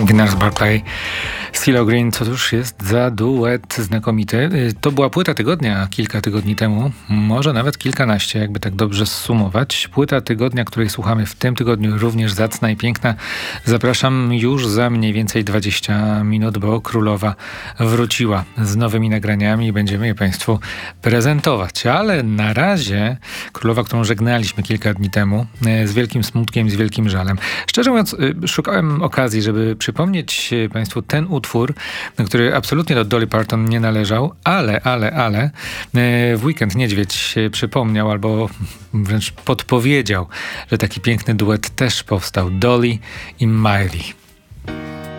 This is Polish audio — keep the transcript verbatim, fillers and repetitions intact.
Gnars Barclay, CeeLo Green, co już jest za duet znakomity. To była płyta tygodnia kilka tygodni temu, może nawet kilkanaście, jakby tak dobrze zsumować. Płyta tygodnia, której słuchamy w tym tygodniu, również zacna i piękna. Zapraszam już za mniej więcej dwadzieścia minut, bo Królowa wróciła z nowymi nagraniami i będziemy je Państwu prezentować. Ale na razie Królowa, którą żegnaliśmy kilka dni temu, z wielkim smutkiem, z wielkim żalem. Szczerze mówiąc, szukałem okazji, żeby przypomnieć Państwu ten utwór, który absolutnie do Dolly Parton nie należał, ale, ale, ale w weekend Niedźwiedź przypomniał albo wręcz podpowiedział, że taki piękny duet też powstał. Dolly i Miley.